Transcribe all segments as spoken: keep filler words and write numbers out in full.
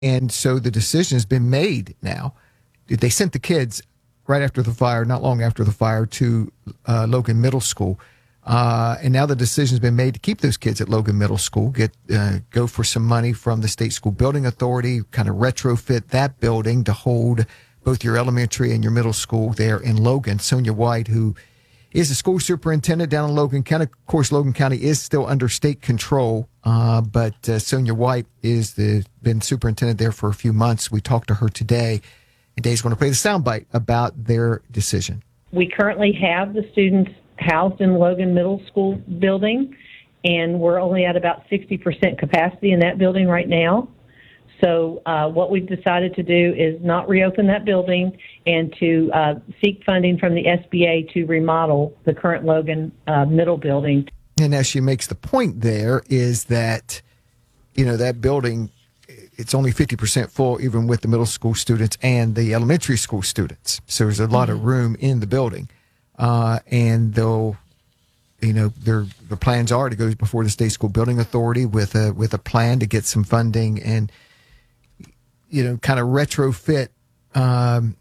And so the decision has been made now. They sent the kids right after the fire, not long after the fire, to uh, Logan Middle School. Uh, and now the decision has been made to keep those kids at Logan Middle School, get uh, go for some money from the State School Building Authority, kind of retrofit that building to hold both your elementary and your middle school there in Logan. Sonia White, who is the school superintendent down in Logan County. Of course, Logan County is still under state control, uh, but uh, Sonia White is the been superintendent there for a few months. We talked to her today, and Dave's going to play the soundbite about their decision. We currently have the students housed in Logan Middle School building, and we're only at about sixty percent capacity in that building right now. So uh, what we've decided to do is not reopen that building and to uh, seek funding from the S B A to remodel the current Logan uh, Middle building. And as she makes the point there is that, you know, that building, it's only fifty percent full even with the middle school students and the elementary school students. So there's a lot mm-hmm. of room in the building. Uh, and they'll, you know, their the plans are to go before the State School Building Authority with a with a plan to get some funding and, you know, kind of retrofit um,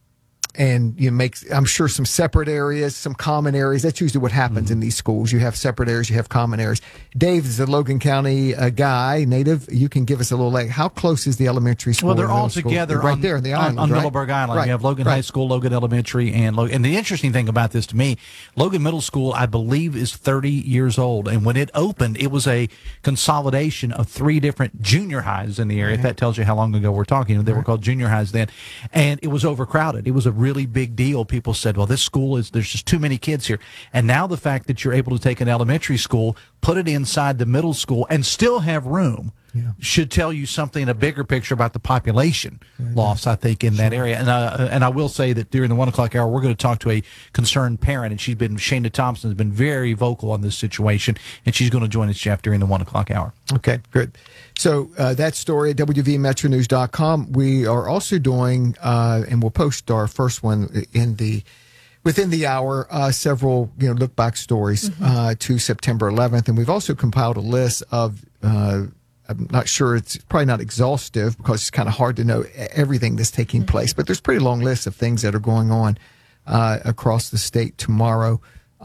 and you know, make, I'm sure, some separate areas, some common areas. That's usually what happens mm-hmm. in these schools. You have separate areas, you have common areas. Dave is a Logan County uh, guy, native. You can give us a little, like, how close is the elementary school? Well, they're all together they're right on, there in the on, island, on right? Middleburg Island. Right. You have Logan right. High School, Logan Elementary, and Logan. And the interesting thing about this to me, Logan Middle School, I believe, is thirty years old. And when it opened, it was a consolidation of three different junior highs in the area. Right. If that tells you how long ago we're talking, they right. were called junior highs then. And it was overcrowded. It was a really big deal. People said, well, this school is, there's just too many kids here. And now the fact that you're able to take an elementary school, put it inside the middle school, and still have room yeah. should tell you something, a bigger picture about the population yeah, loss, I think, in sure. that area. And, uh, and I will say that during the one o'clock hour, we're going to talk to a concerned parent, and she's been, Shana Thompson has been very vocal on this situation, and she's going to join us, Jeff, during the one o'clock hour. Okay, good. So uh, that story at W V metro news dot com. We are also doing, uh, and we'll post our first one in the within the hour, uh, several you know look back stories mm-hmm. uh, to September eleventh, and we've also compiled a list of. Uh, I'm not sure it's probably not exhaustive because it's kind of hard to know everything that's taking mm-hmm. place, but there's a pretty long list of things that are going on uh, across the state tomorrow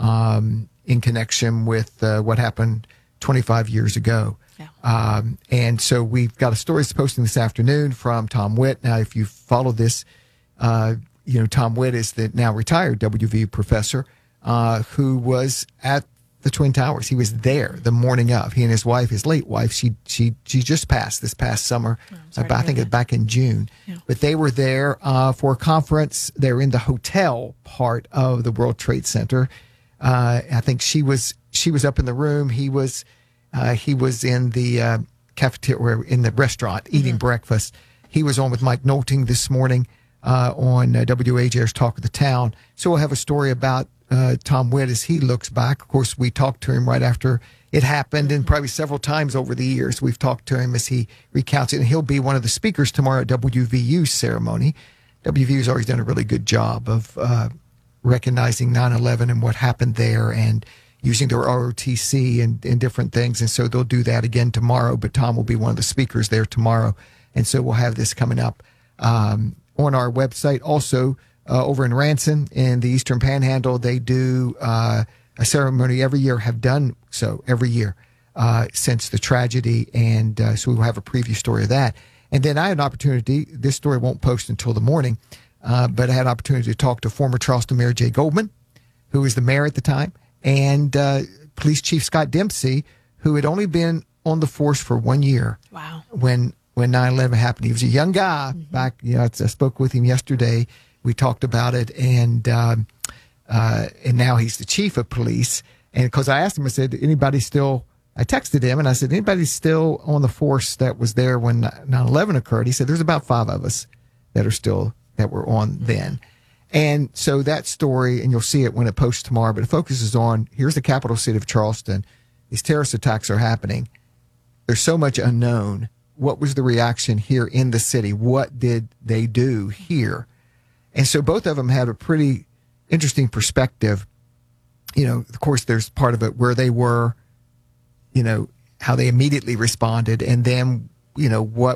um, in connection with uh, what happened twenty-five years ago. Yeah. Um, and so we've got a story that's posting this afternoon from Tom Witt. Now, if you follow this, uh, you know, Tom Witt is the now retired W V U professor uh, who was at the Twin Towers. He was there the morning of. He and his wife, his late wife, she she she just passed this past summer. Oh, uh, I think it's back in June. Yeah. But they were there uh, for a conference. They're in the hotel part of the World Trade Center. Uh, I think she was she was up in the room. He was uh, he was in the uh, cafeteria, in the restaurant, eating mm-hmm. breakfast. He was on with Mike Nolting this morning uh, on uh, W A J R's Talk of the Town. So we'll have a story about Uh, Tom Witt as he looks back. Of course, we talked to him right after it happened, and probably several times over the years we've talked to him as he recounts it. And he'll be one of the speakers tomorrow at W V U's ceremony. W V U's always done a really good job of uh, recognizing nine eleven and what happened there, and using their R O T C and, and different things. And so they'll do that again tomorrow. But Tom will be one of the speakers there tomorrow, and so we'll have this coming up um, on our website. Also, Uh, over in Ranson in the Eastern Panhandle, they do uh, a ceremony every year, have done so every year uh, since the tragedy. And uh, so we will have a preview story of that. And then I had an opportunity, this story won't post until the morning, uh, but I had an opportunity to talk to former Charleston Mayor Jay Goldman, who was the mayor at the time, and uh, Police Chief Scott Dempsey, who had only been on the force for one year. Wow. When when nine eleven happened. He was a young guy mm-hmm. back, you know, I spoke with him yesterday. We talked about it, and um, uh, and now he's the chief of police. And because I asked him, I said, anybody still, I texted him, and I said, anybody still on the force that was there when nine eleven occurred? He said, there's about five of us that are still, that were on then. And so that story, and you'll see it when it posts tomorrow, but it focuses on, here's the capital city of Charleston. These terrorist attacks are happening. There's so much unknown. What was the reaction here in the city? What did they do here? And so both of them had a pretty interesting perspective. You know, of course, there's part of it where they were, you know, how they immediately responded, and then, you know, what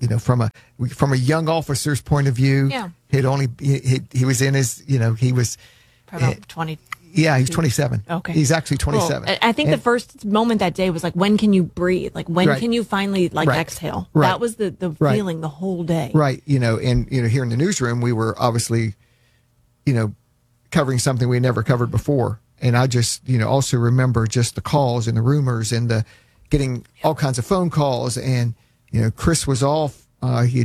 you know, from a from a young officer's point of view, Yeah. he'd only he, he, he was in his, you know, he was Probably uh, about twenty. yeah, he's twenty-seven. Okay. He's actually twenty-seven. Well, I I think And- the first moment that day was like, when can you breathe? Like, when Right. can you finally like Right. exhale? Right. That was the, the Right. feeling the whole day. Right. You know, and, you know, here in the newsroom, we were obviously, you know, covering something we had never covered before. And I just, you know, also remember just the calls and the rumors and the getting all kinds of phone calls. And, you know, Chris was off. Uh, he had,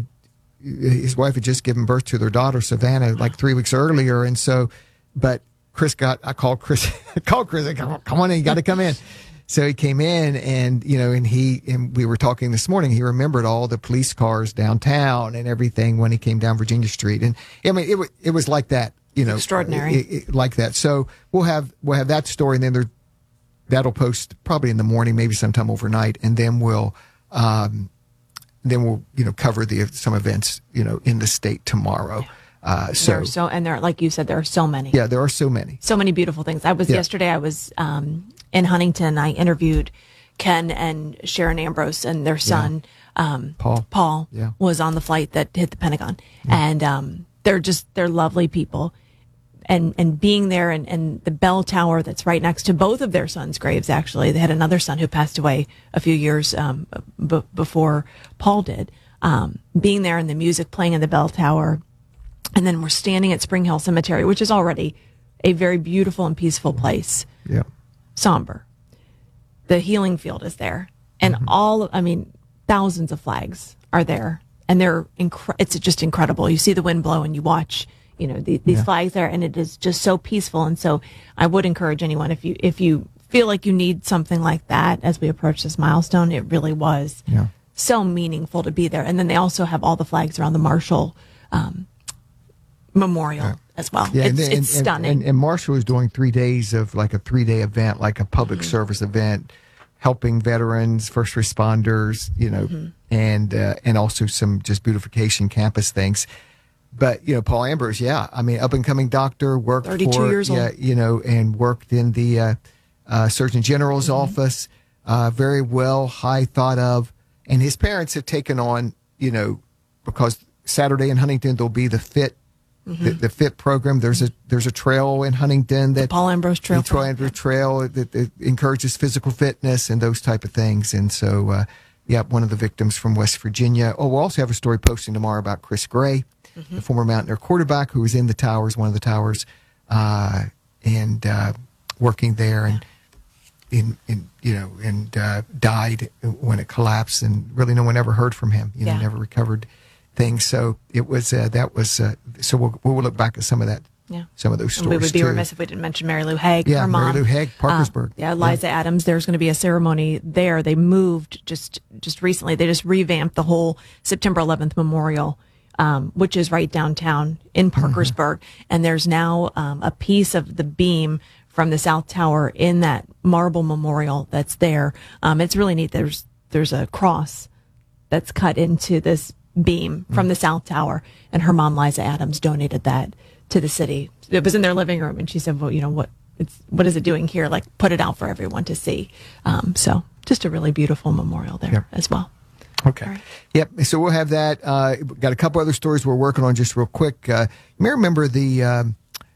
his wife had just given birth to their daughter, Savannah, like three weeks earlier. And so, but Chris got, I called Chris, I called Chris, I go, come on in, you got to come in. So he came in and, you know, and he, and we were talking this morning, he remembered all the police cars downtown and everything when he came down Virginia Street. And I mean, it was, it was like that, you know, Extraordinary. it- it- like that. So we'll have, we'll have that story and then there, that'll post probably in the morning, maybe sometime overnight. And then we'll, um, then we'll, you know, cover the, some events, you know, in the state tomorrow. Uh, There so are so, and there, like you said, there are so many. yeah, there are so many. So many beautiful things. I was Yeah. yesterday. I was um, in Huntington. I interviewed Ken and Sharon Ambrose, and their son um, Paul. Paul Yeah. was on the flight that hit the Pentagon, and um, they're just they're lovely people. And and being there, and, and the bell tower that's right next to both of their sons' graves. Actually, they had another son who passed away a few years um, b- before Paul did. Um, being there and the music playing in the bell tower. And then we're standing at Spring Hill Cemetery, which is already a very beautiful and peaceful place. Yeah. Somber. The healing field is there. And all, I mean, thousands of flags are there. And they're, incre- it's just incredible. You see the wind blow and you watch, you know, the, these Yeah. flags there, and it is just so peaceful. And so I would encourage anyone, if you, if you feel like you need something like that as we approach this milestone, it really was Yeah. so meaningful to be there. And then they also have all the flags around the Marshall, um, Memorial as well. Yeah, it's and, it's and, stunning. And, and Marshall is doing three days of like a three day event, like a public Mm-hmm. service event, helping veterans, first responders, you know, Mm-hmm. and uh, and also some just beautification campus things. But you know, Paul Ambrose, yeah, I mean, up and coming doctor, worked thirty-two for, years yeah, old. you know, and worked in the uh, uh, Surgeon General's Mm-hmm. office, uh, very well, high thought of, and his parents have taken on, you know, because Saturday in Huntington there'll be the fit. The, the FIT program. There's a there's a trail in Huntington that Paul Ambrose Trail. the Paul Ambrose Trail that, that encourages physical fitness and those type of things. And so, uh, yeah, one of the victims from West Virginia. Oh, we'll also have a story posting tomorrow about Chris Gray, the former Mountaineer quarterback who was in the towers, one of the towers, uh, and uh, working there and in in you know and uh, died when it collapsed, and really no one ever heard from him. You know, Yeah. never recovered things. So it was uh, that was uh, so we'll we'll look back at some of that. Yeah. Some of those And stories we would be too. remiss if we didn't mention Mary Lou Haig, Yeah, her mom. Mary Lou Haig, Parkersburg. Uh, yeah, Liza Adams. There's going to be a ceremony there. They moved just just recently. They just revamped the whole September eleventh memorial, um, which is right downtown in Parkersburg. And there's now um, a piece of the beam from the South Tower in that marble memorial that's there. Um, it's really neat. There's there's a cross that's cut into this beam from the South Tower, and her mom Liza Adams donated that to the city. It was in their living room, and she said, "Well, you know what? It's what is it doing here? Like, put it out for everyone to see." Um, so, just a really beautiful memorial there Yep. as well. Okay. All right. Yep. So we'll have that. Uh, got a couple other stories we're working on just real quick. Uh, you may remember the, um,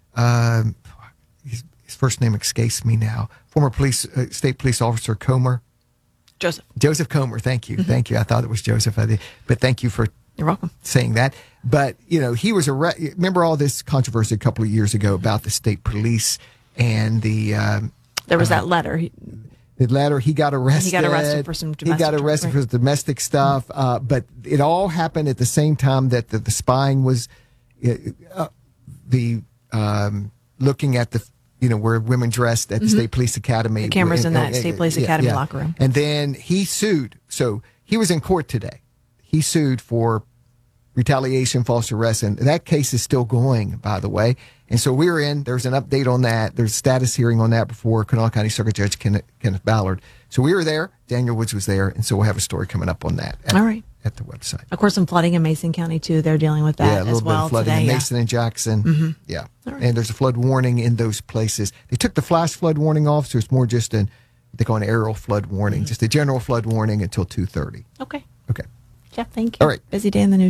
uh, his, his first name escapes me now, former police, uh, state police officer Comer. Joseph, Joseph Comer. Thank you. Thank you. I thought it was Joseph. I did, but thank you for you're welcome. saying that. But, you know, he was a, remember all this controversy a couple of years ago about the state police and the, um, There was that letter. He, the letter, he got arrested. He got arrested for some He domestic got arrested right. for domestic stuff. Uh, but it all happened at the same time that the, the spying was, uh, the um, looking at the, you know, where women dressed at the State Police Academy. The cameras in that And- State Police Academy locker room. And then he sued. So he was in court today. He sued for retaliation, false arrest, and that case is still going, by the way. And so we're in. There's an update on that. There's a status hearing on that before Kanawha County Circuit Judge Kenneth, Kenneth Ballard. So we were there. Daniel Woods was there, and so we'll have a story coming up on that. At, All right. At the website. of course, some flooding in Mason County too. They're dealing with that Yeah, a little as bit well of flooding today. in yeah. Mason and Jackson. Yeah, and there's a flood warning in those places. They took the flash flood warning off, so it's more just an they call an aerial flood warning, just a general flood warning until two thirty. Okay. Okay. Jeff, thank you. All right. Busy day in the news.